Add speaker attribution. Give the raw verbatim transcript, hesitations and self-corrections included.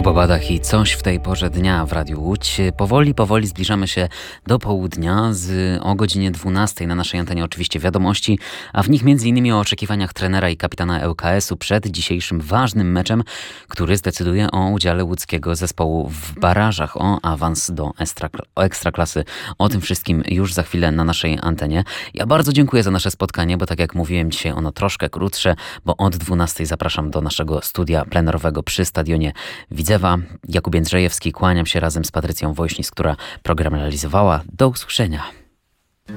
Speaker 1: Kuba Badach i coś w tej porze dnia w Radiu Łódź. Powoli, powoli zbliżamy się do południa. Z, o godzinie dwunastej na naszej antenie oczywiście wiadomości, a w nich między innymi o oczekiwaniach trenera i kapitana L K S u przed dzisiejszym ważnym meczem, który zdecyduje o udziale łódzkiego zespołu w barażach o awans do Ekstrakl- Ekstraklasy. O tym wszystkim już za chwilę na naszej antenie. Ja bardzo dziękuję za nasze spotkanie, bo tak jak mówiłem, dzisiaj ono troszkę krótsze, bo od dwunastej zapraszam do naszego studia plenerowego przy stadionie Widzewa. Jakub Jędrzejewski, kłaniam się razem z Patrycją Woźnis, która program realizowała. Do usłyszenia.